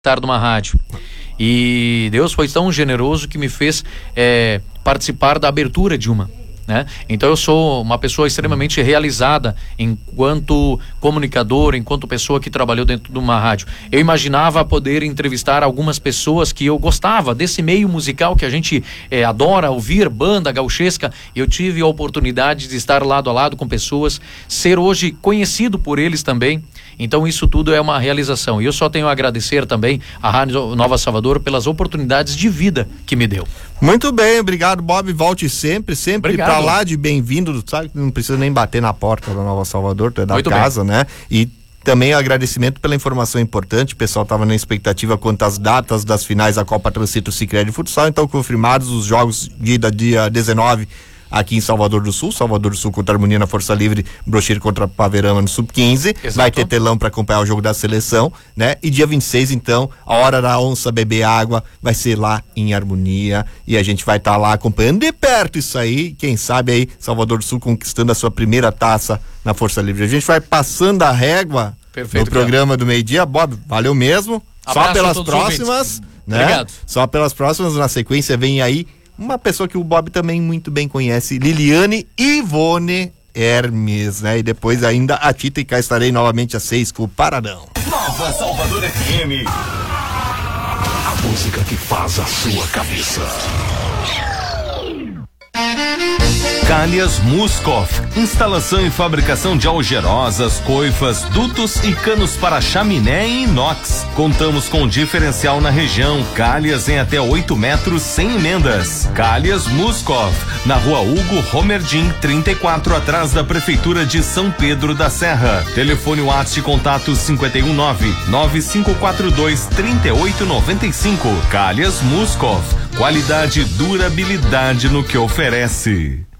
estar numa rádio. E Deus foi tão generoso que me fez participar da abertura de uma, né? Então eu sou uma pessoa extremamente realizada enquanto comunicador, enquanto pessoa que trabalhou dentro de uma rádio. Eu imaginava poder entrevistar algumas pessoas que eu gostava desse meio musical que a gente adora ouvir, banda gauchesca. Eu tive a oportunidade de estar lado a lado com pessoas, ser hoje conhecido por eles também. Então isso tudo é uma realização. E eu só tenho a agradecer também à Rádio Nova Salvador pelas oportunidades de vida que me deu. Muito bem, obrigado, Bob. Volte sempre pra lá de bem-vindo. Sabe que não precisa nem bater na porta da Nova Salvador, tu é da Muito casa, bem, né? E também agradecimento pela informação importante. O pessoal estava na expectativa quanto às datas das finais da Copa Transcentro Sicredi Futsal. Então, confirmados os jogos de dia 19 aqui em Salvador do Sul contra a Harmonia na Força Livre, Brochir contra Paverama no Sub-15. Exato. Vai ter telão para acompanhar o jogo da seleção, né? E dia 26, então, a hora da onça beber água vai ser lá em Harmonia e a gente vai estar lá acompanhando de perto isso aí. Quem sabe aí Salvador do Sul conquistando a sua primeira taça na Força Livre. A gente vai passando a régua. Perfeito, no programa do meio-dia. Bob, valeu mesmo. Abraço só pelas próximas, né? Obrigado. Só pelas próximas, na sequência vem aí uma pessoa que o Bob também muito bem conhece, Liliane Ivone Hermes, né? E depois ainda a Tita, e cá estarei novamente às 6 com o Paradão. Nova Salvador FM. A música que faz a sua cabeça. Calhas Muskoff, instalação e fabricação de algerosas, coifas, dutos e canos para chaminé e inox. Contamos com diferencial na região, calhas em até 8 metros sem emendas. Calhas Muskoff, na rua Hugo Romerdim, 34, atrás da Prefeitura de São Pedro da Serra. Telefone WhatsApp de contato 519-9542-3895. Calhas Muskoff, qualidade e durabilidade no que oferece.